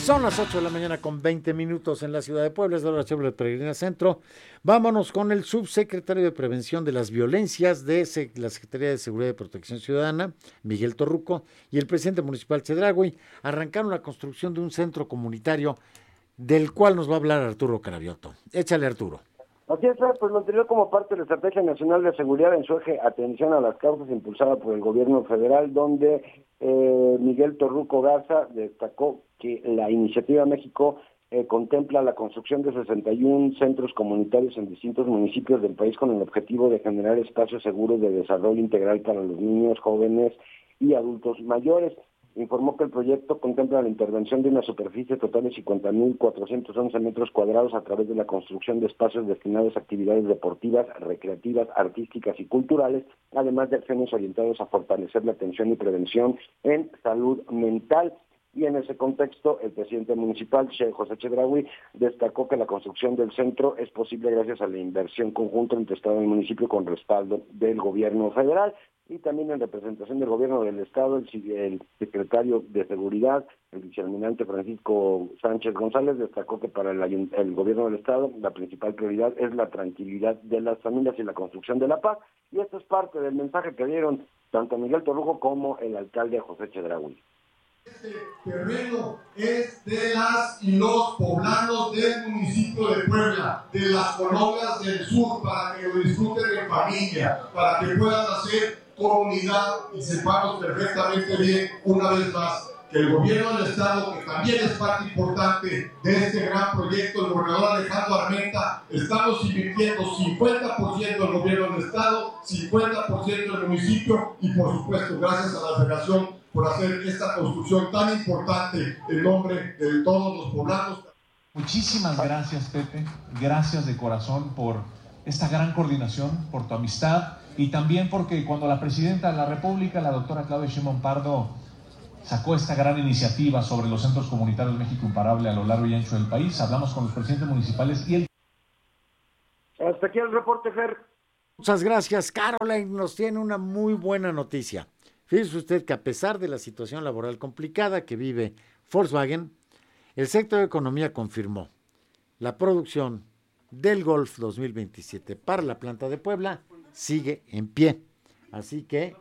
Son las 8 de la mañana con 20 minutos en la ciudad de Puebla, es la hora Chevrolet Peregrina Centro. Vámonos con el subsecretario de Prevención de las Violencias de la Secretaría de Seguridad y Protección Ciudadana, Miguel Torruco, y el presidente municipal Chedraui arrancaron la construcción de un centro comunitario del cual nos va a hablar Arturo Carabioto. Échale, Arturo. Así es, pues lo anterior como parte de la Estrategia Nacional de Seguridad en su eje atención a las causas impulsada por el gobierno federal, donde Miguel Torruco Garza destacó que la Iniciativa México contempla la construcción de 61 centros comunitarios en distintos municipios del país con el objetivo de generar espacios seguros de desarrollo integral para los niños, jóvenes y adultos mayores. Informó que el proyecto contempla la intervención de una superficie total de 50.411 metros cuadrados a través de la construcción de espacios destinados a actividades deportivas, recreativas, artísticas y culturales, además de acciones orientadas a fortalecer la atención y prevención en salud mental. Y en ese contexto, el presidente municipal, José Chedraui, destacó que la construcción del centro es posible gracias a la inversión conjunta entre Estado y municipio con respaldo del gobierno federal. Y también en representación del gobierno del Estado, el secretario de Seguridad, el vicealmirante Francisco Sánchez González, destacó que para el gobierno del Estado la principal prioridad es la tranquilidad de las familias y la construcción de la paz. Y esto es parte del mensaje que dieron tanto Miguel Torruco como el alcalde José Chedraui. Este terreno es de las y los poblanos del municipio de Puebla, de las colonias del sur, para que lo disfruten en familia, para que puedan hacer comunidad y sepamos perfectamente bien, una vez más, que el gobierno del Estado, que también es parte importante de este gran proyecto, el gobernador Alejandro Armenta, estamos invirtiendo 50% del gobierno del Estado, 50% del municipio y por supuesto gracias a la Federación por hacer esta construcción tan importante en nombre de todos los poblanos. Muchísimas gracias, Pepe, gracias de corazón por esta gran coordinación, por tu amistad y también porque cuando la presidenta de la República, la doctora Claudia Sheinbaum Pardo, sacó esta gran iniciativa sobre los centros comunitarios México Imparable a lo largo y ancho del país, hablamos con los presidentes municipales y Hasta aquí el reporte, Fer. Muchas gracias. Caroline nos tiene una muy buena noticia. Fíjese usted que a pesar de la situación laboral complicada que vive Volkswagen, el sector de economía confirmó la producción del Golf 2027 para la planta de Puebla sigue en pie. Así que,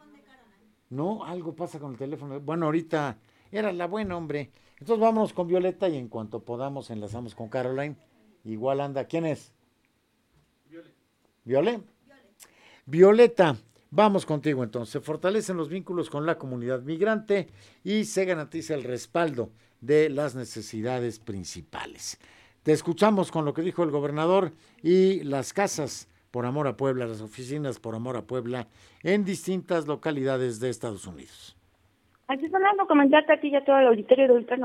no, algo pasa con el teléfono. Bueno, ahorita era la buena, hombre. Entonces vámonos con Violeta y en cuanto podamos enlazamos con Caroline. Igual anda, ¿quién es? Violeta. Violeta, vamos contigo entonces. Se fortalecen los vínculos con la comunidad migrante y se garantiza el respaldo de las necesidades principales. Te escuchamos con lo que dijo el gobernador y las casas por amor a Puebla, las oficinas por amor a Puebla en distintas localidades de Estados Unidos. Aquí Fernando, comentarte a ti y a todo el auditorio de Ultra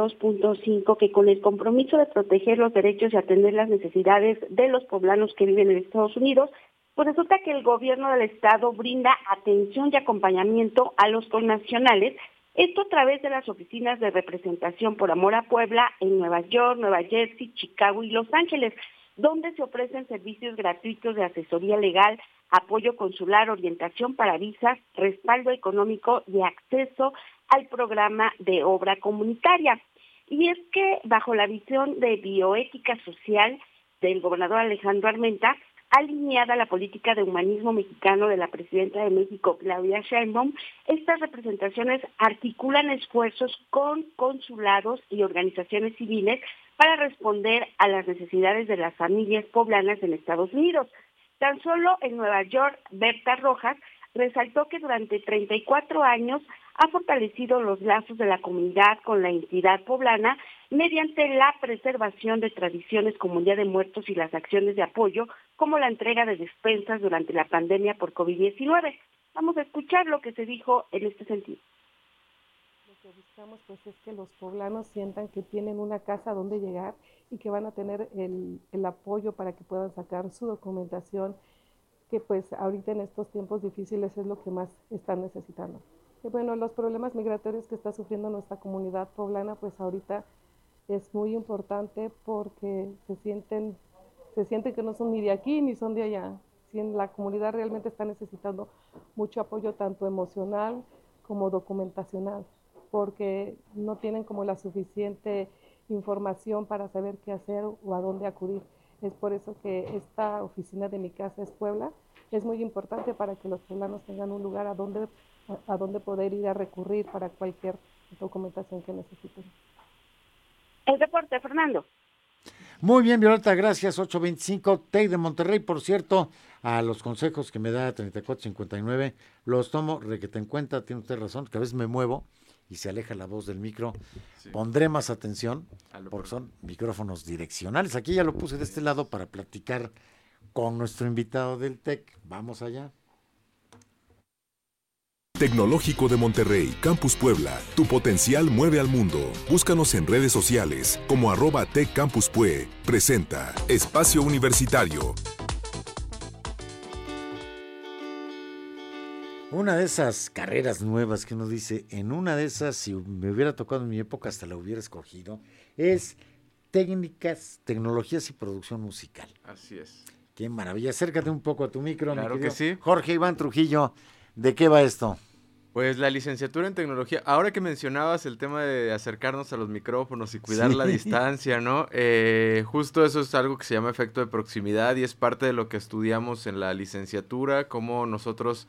92.5 que con el compromiso de proteger los derechos y atender las necesidades de los poblanos que viven en Estados Unidos, pues resulta que el gobierno del estado brinda atención y acompañamiento a los connacionales, esto a través de las oficinas de representación por amor a Puebla en Nueva York, Nueva Jersey, Chicago y Los Ángeles, donde se ofrecen servicios gratuitos de asesoría legal, apoyo consular, orientación para visas, respaldo económico y acceso al programa de obra comunitaria. Y es que bajo la visión de bioética social del gobernador Alejandro Armenta, alineada a la política de humanismo mexicano de la presidenta de México, Claudia Sheinbaum, estas representaciones articulan esfuerzos con consulados y organizaciones civiles para responder a las necesidades de las familias poblanas en Estados Unidos. Tan solo en Nueva York, Berta Rojas resaltó que durante 34 años ha fortalecido los lazos de la comunidad con la entidad poblana mediante la preservación de tradiciones como el Día de Muertos y las acciones de apoyo, como la entrega de despensas durante la pandemia por COVID-19. Vamos a escuchar lo que se dijo en este sentido. Lo que buscamos pues es que los poblanos sientan que tienen una casa donde llegar y que van a tener el apoyo para que puedan sacar su documentación, que pues ahorita en estos tiempos difíciles es lo que más están necesitando. Y bueno, los problemas migratorios que está sufriendo nuestra comunidad poblana, pues ahorita es muy importante porque se sienten que no son ni de aquí ni son de allá. Si la comunidad realmente está necesitando mucho apoyo tanto emocional como documentacional. porque no tienen como la suficiente información para saber qué hacer o a dónde acudir. Es por eso que esta oficina de Mi Casa es Puebla es muy importante para que los poblanos tengan un lugar a donde poder ir a recurrir para cualquier documentación que necesiten. El reporte, Fernando. Muy bien, Violeta, gracias. 825 TEC de Monterrey, por cierto, a los consejos que me da 3459, los tomo requete en cuenta, tiene usted razón, que a veces me muevo y se aleja la voz del micro. Sí. Pondré más atención, porque son micrófonos direccionales. Aquí ya lo puse de este lado para platicar con nuestro invitado del TEC. Vamos allá. Tecnológico de Monterrey, Campus Puebla. Tu potencial mueve al mundo. Búscanos en redes sociales como @TecCampusPue. Presenta Espacio Universitario. Una de esas carreras nuevas que uno dice, en una de esas, si me hubiera tocado en mi época, hasta la hubiera escogido, es técnicas, tecnologías y producción musical. Así es. Qué maravilla. Acércate un poco a tu micro. Claro que sí. Jorge Iván Trujillo, ¿de qué va esto? Pues la licenciatura en tecnología, ahora que mencionabas el tema de acercarnos a los micrófonos y cuidar la distancia, ¿no? Justo eso es algo que se llama efecto de proximidad y es parte de lo que estudiamos en la licenciatura, cómo nosotros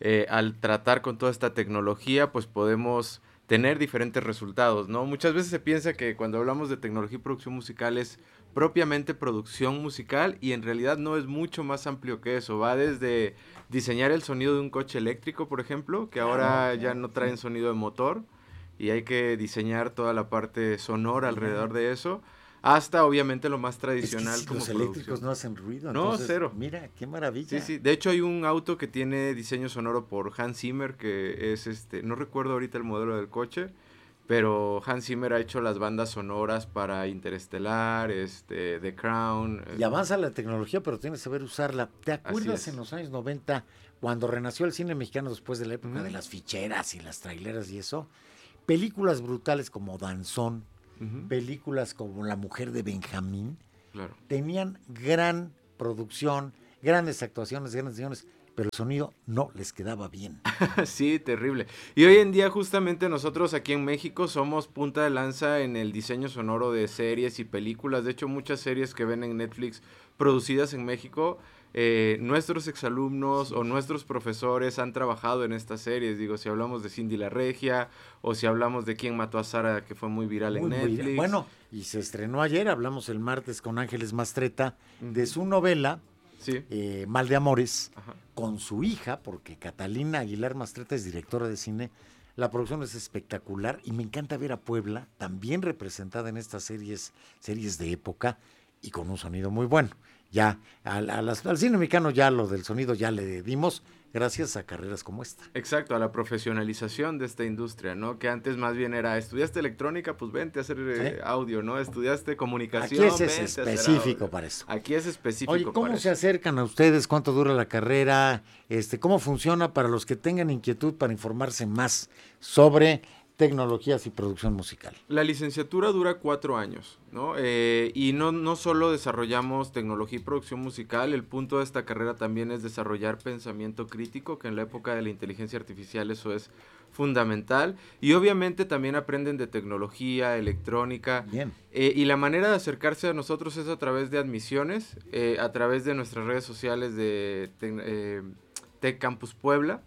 al tratar con toda esta tecnología, pues podemos tener diferentes resultados, ¿no? Muchas veces se piensa que cuando hablamos de tecnología y producción musical es propiamente producción musical y en realidad no es mucho más amplio que eso, va desde diseñar el sonido de un coche eléctrico, por ejemplo, que ahora ya no traen sonido de motor y hay que diseñar toda la parte sonora alrededor de eso, hasta obviamente lo más tradicional. Es que como los eléctricos no hacen ruido. No, entonces, cero. Mira, qué maravilla. Sí. De hecho hay un auto que tiene diseño sonoro por Hans Zimmer, que es no recuerdo ahorita el modelo del coche, pero Hans Zimmer ha hecho las bandas sonoras para Interestelar, The Crown. Y avanza la tecnología, pero tienes que saber usarla. ¿Te acuerdas en los años 90, cuando renació el cine mexicano después de la época de las ficheras y las traileras y eso? Películas brutales como Danzón, películas como La Mujer de Benjamín, tenían gran producción, grandes actuaciones, pero el sonido no les quedaba bien. Sí, terrible. Y hoy en día justamente nosotros aquí en México somos punta de lanza en el diseño sonoro de series y películas. De hecho, muchas series que ven en Netflix producidas en México, nuestros exalumnos o nuestros profesores han trabajado en estas series. Digo, si hablamos de Cindy la Regia o si hablamos de Quién mató a Sara, que fue muy viral en Netflix. Bueno, y se estrenó ayer, hablamos el martes con Ángeles Mastreta, de su novela, Mal de Amores, con su hija, porque Catalina Aguilar Mastreta es directora de cine. La producción es espectacular y me encanta ver a Puebla también representada en estas series de época y con un sonido muy bueno. Ya al cine mexicano ya lo del sonido ya le dimos gracias a carreras como esta. Exacto, a la profesionalización de esta industria, ¿no? Que antes más bien era, estudiaste electrónica, pues vente a hacer audio, ¿no? Estudiaste comunicación, aquí es específico para eso. Aquí es específico. Oye, ¿cómo se acercan a ustedes? ¿Cuánto dura la carrera? ¿Cómo funciona para los que tengan inquietud para informarse más sobre tecnologías y producción musical? La licenciatura dura 4 años, ¿no? Y no solo desarrollamos tecnología y producción musical, el punto de esta carrera también es desarrollar pensamiento crítico, que en la época de la inteligencia artificial eso es fundamental, y obviamente también aprenden de tecnología, electrónica. Bien. Y la manera de acercarse a nosotros es a través de admisiones, a través de nuestras redes sociales de Tec Campus Puebla.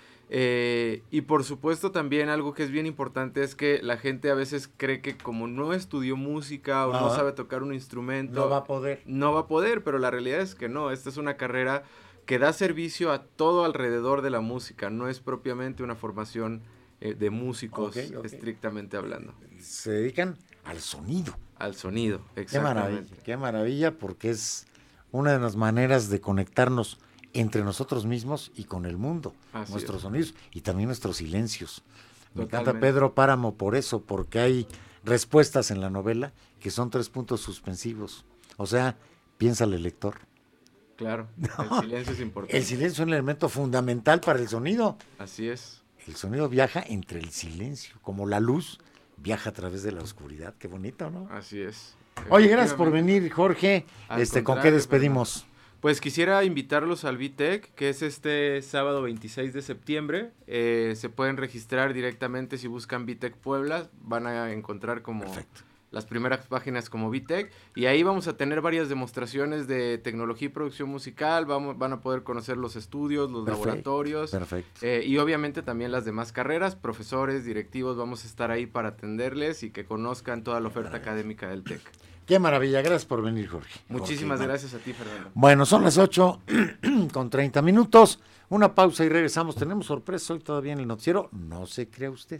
Y por supuesto también algo que es bien importante es que la gente a veces cree que como no estudió música o no sabe tocar un instrumento, no va a poder, pero la realidad es que no, esta es una carrera que da servicio a todo alrededor de la música, no es propiamente una formación de músicos estrictamente hablando. Se dedican al sonido. Al sonido, exactamente. Qué maravilla, porque es una de las maneras de conectarnos entre nosotros mismos y con el mundo, nuestros sonidos y también nuestros silencios. Me encanta Pedro Páramo por eso, porque hay respuestas en la novela que son 3 puntos suspensivos. O sea, piénsale, lector. Claro, el silencio es importante. El silencio es un elemento fundamental para el sonido. Así es. El sonido viaja entre el silencio, como la luz viaja a través de la oscuridad. Qué bonito, ¿no? Así es. Oye, gracias por venir, Jorge. ¿Con qué despedimos? Pues quisiera invitarlos al VTech, que es este sábado 26 de septiembre. Se pueden registrar directamente si buscan VTech Puebla. Van a encontrar como las primeras páginas como VTech. Y ahí vamos a tener varias demostraciones de tecnología y producción musical. Van a poder conocer los estudios, los laboratorios. Perfecto. Y obviamente también las demás carreras, profesores, directivos. Vamos a estar ahí para atenderles y que conozcan toda la oferta académica del TEC. Qué maravilla, gracias por venir, Jorge. Muchísimas gracias a ti, Fernando. Bueno, son las 8:30. Una pausa y regresamos. Tenemos sorpresa hoy todavía en el noticiero. No se crea usted.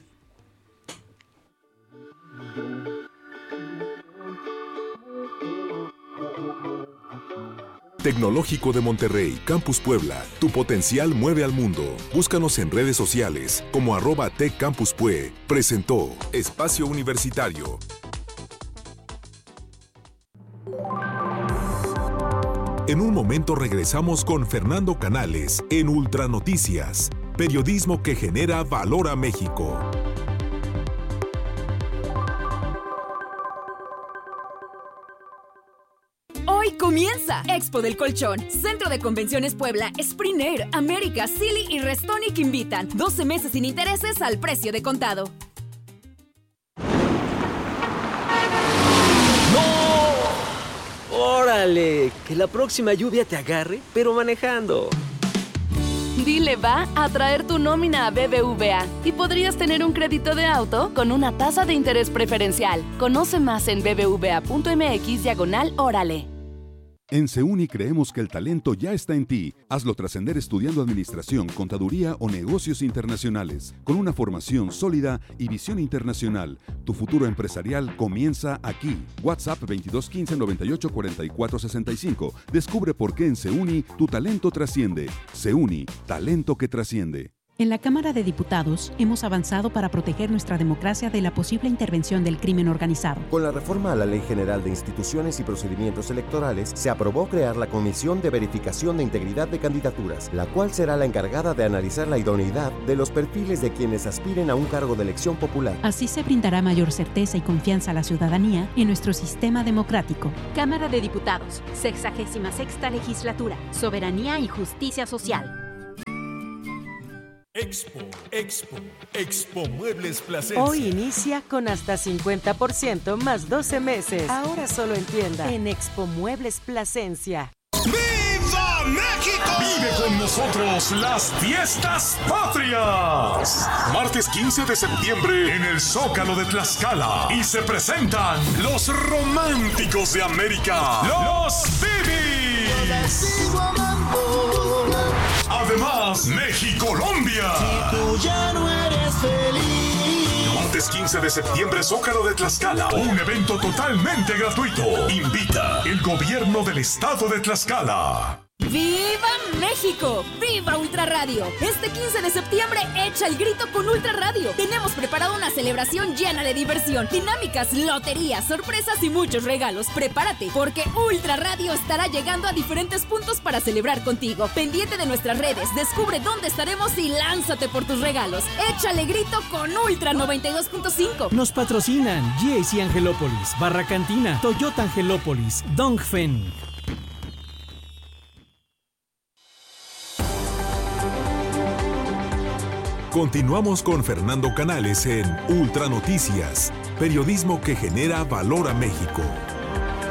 Tecnológico de Monterrey, Campus Puebla. Tu potencial mueve al mundo. Búscanos en redes sociales como @TecCampusPue. Presentó Espacio Universitario. En un momento regresamos con Fernando Canales en Ultranoticias, periodismo que genera valor a México. Hoy comienza Expo del Colchón, Centro de Convenciones Puebla, Spring Air, América, Silly y Restonic invitan. 12 meses sin intereses al precio de contado. ¡Órale! Que la próxima lluvia te agarre, pero manejando. Dile va a traer tu nómina a BBVA y podrías tener un crédito de auto con una tasa de interés preferencial. Conoce más en bbva.mx/órale. En CEUNI creemos que el talento ya está en ti. Hazlo trascender estudiando administración, contaduría o negocios internacionales. Con una formación sólida y visión internacional, tu futuro empresarial comienza aquí. WhatsApp 2215 98 44 65. Descubre por qué en CEUNI tu talento trasciende. CEUNI, talento que trasciende. En la Cámara de Diputados hemos avanzado para proteger nuestra democracia de la posible intervención del crimen organizado. Con la reforma a la Ley General de Instituciones y Procedimientos Electorales, se aprobó crear la Comisión de Verificación de Integridad de Candidaturas, la cual será la encargada de analizar la idoneidad de los perfiles de quienes aspiren a un cargo de elección popular. Así se brindará mayor certeza y confianza a la ciudadanía en nuestro sistema democrático. Cámara de Diputados, 66ª Legislatura, Soberanía y Justicia Social. Expo Muebles Plasencia. Hoy inicia con hasta 50% más 12 meses. Ahora solo en tienda en Expo Muebles Plasencia. ¡Viva México! Vive con nosotros las fiestas patrias. Martes 15 de septiembre en el Zócalo de Tlaxcala. Y se presentan los románticos de América, los Bibis. Además, México-Colombia. Si tú ya no eres feliz. Martes 15 de septiembre, Zócalo de Tlaxcala. Un evento totalmente gratuito. Invita el gobierno del estado de Tlaxcala. ¡Viva México! ¡Viva Ultra Radio! Este 15 de septiembre echa el grito con Ultra Radio. Tenemos preparado una celebración llena de diversión, dinámicas, loterías, sorpresas y muchos regalos. Prepárate, porque Ultra Radio estará llegando a diferentes puntos para celebrar contigo. Pendiente de nuestras redes, descubre dónde estaremos y lánzate por tus regalos. Échale grito con Ultra 92.5. Nos patrocinan GAC Angelópolis, Barra Cantina, Toyota Angelópolis, Dongfeng. Continuamos con Fernando Canales en Ultranoticias, periodismo que genera valor a México.